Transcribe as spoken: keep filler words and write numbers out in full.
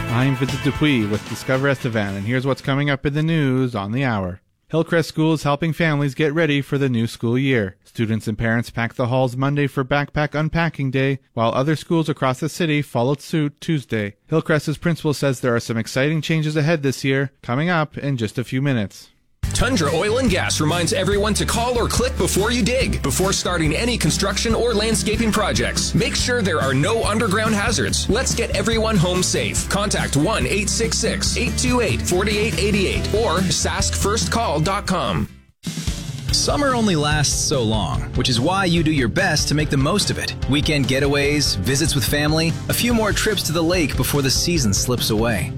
I'm Vincent Dupuis with Discover Estevan, and here's what's coming up in the news on the hour. Hillcrest School is helping families get ready for the new school year. Students and parents packed the halls Monday for Backpack Unpacking Day, while other schools across the city followed suit Tuesday. Hillcrest's principal says there are some exciting changes ahead this year, coming up in just a few minutes. Tundra Oil and Gas reminds everyone to call or click before you dig, before starting any construction or landscaping projects. Make sure there are no underground hazards. Let's get everyone home safe. Contact one eight six six, eight two eight, four eight eight eight or sask first call dot com. Summer only lasts so long, which is why you do your best to make the most of it. Weekend getaways, visits with family, a few more trips to the lake before the season slips away.